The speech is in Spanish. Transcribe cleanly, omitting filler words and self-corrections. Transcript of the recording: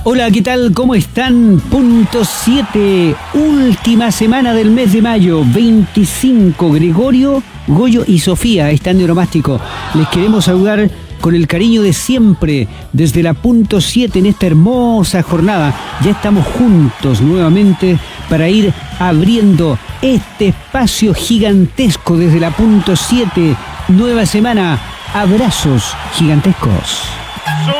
Hola, ¿qué tal? ¿Cómo están? Punto 7, última semana del mes de mayo, 25. Gregorio, Goyo y Sofía están de Oromástico. Les queremos saludar con el cariño de siempre desde la Punto 7 en esta hermosa jornada. Ya estamos juntos nuevamente para ir abriendo este espacio gigantesco desde la Punto 7. Nueva semana, abrazos gigantescos.